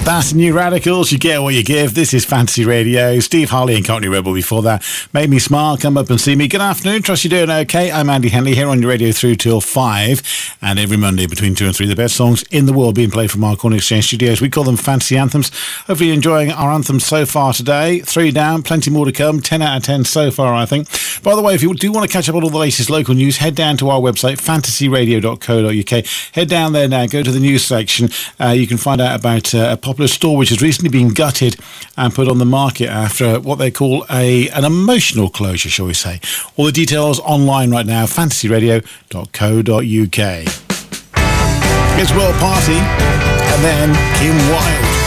That's New Radicals. You get what you give. This is Fantasy Radio. Steve Harley and Cockney Rebel before that. Made me smile. Come up and see me. Good afternoon. Trust you're doing okay. I'm Andy Henley here on your radio through till 5. And every Monday between 2 and 3, the best songs in the world being played from our Corner Exchange studios. We call them Fantasy Anthems. Hopefully you're enjoying our anthems so far today. 3 down. Plenty more to come. 10 out of 10 so far, I think. By the way, if you do want to catch up on all the latest local news, head down to our website, fantasyradio.co.uk. Head down there now. Go to the news section. You can find out about a popular store which has recently been gutted and put on the market after what they call an emotional closure, shall we say. All the details online right now, fantasyradio.co.uk. It's World Party and then Kim Wilde.